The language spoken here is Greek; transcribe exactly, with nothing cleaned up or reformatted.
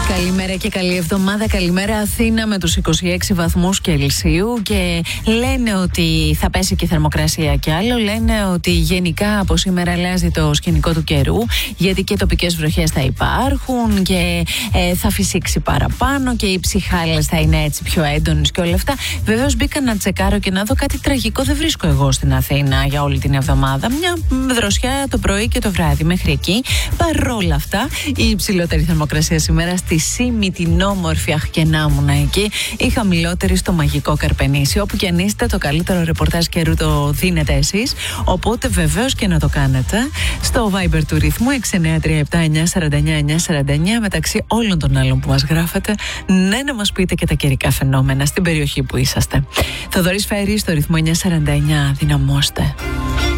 Καλημέρα και καλή εβδομάδα. Καλημέρα Αθήνα με τους είκοσι έξι βαθμούς Κελσίου και λένε ότι θα πέσει και η θερμοκρασία κι άλλο. Λένε ότι γενικά από σήμερα αλλάζει το σκηνικό του καιρού, γιατί και τοπικές βροχές θα υπάρχουν και ε, θα φυσήξει παραπάνω και οι ψυχάλες θα είναι έτσι πιο έντονες και όλα αυτά. Βεβαίως μπήκα να τσεκάρω και να δω κάτι τραγικό δεν βρίσκω εγώ στην Αθήνα για όλη την εβδομάδα. Μια δροσιά το πρωί και το βράδυ μέχρι εκεί. Παρόλα αυτά, η υψηλότερη θερμοκρασία σήμερα στη Σύμη, την όμορφη Αχκενάμουνα εκεί, η χαμηλότερη στο μαγικό Καρπενήσι. Όπου και αν είστε, το καλύτερο ρεπορτάζ καιρού το δίνετε εσείς. Οπότε βεβαίως και να το κάνετε στο Viber του ρυθμού έξι εννιά τρία επτά εννιά τέσσερα εννιά εννιά τέσσερα εννιά, μεταξύ όλων των άλλων που μας γράφετε. Ναι, να μας πείτε και τα καιρικά φαινόμενα στην περιοχή που είσαστε. Θοδωρής Φέρης στο ρυθμό εννιά σαράντα εννιά. Δυναμώστε.